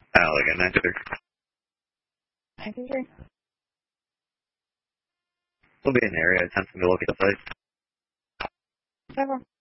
Like a 923. 923? We'll be in the area. Time for me to look at the site. Okay.